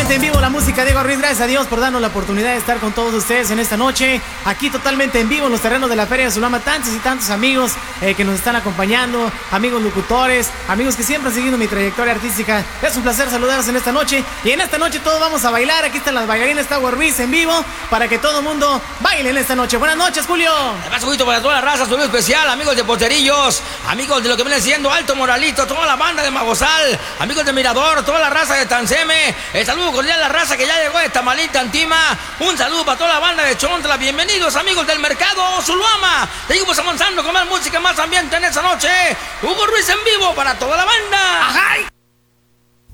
totalmente en vivo la música de Diego Ruiz. Gracias a Dios por darnos la oportunidad de estar con todos ustedes en esta noche. Aquí totalmente en vivo en los terrenos de la Feria de Sulama. Tantos y tantos amigos que nos están acompañando, amigos locutores, amigos que siempre han seguido mi trayectoria artística. Es un placer saludarlos en esta noche. Y en esta noche todos vamos a bailar. Aquí están las bailarinas, está Ruiz en vivo para que todo el mundo baile en esta noche. Buenas noches, Julio. Además, Julito, para toda la raza, saludo especial, amigos de Posterillos, amigos de lo que viene siendo Alto Moralito, toda la banda de Magosal, amigos de Mirador, toda la raza de Tanceme. El saludo cordial a la raza que ya llegó de Tamalita, Antima. Un saludo para toda la banda de Chontla. Bienvenidos, amigos del mercado Zuluama. Seguimos avanzando con más música, más ambiente en esta noche. Hugo Ruiz en vivo para toda la banda. ¡Ajay!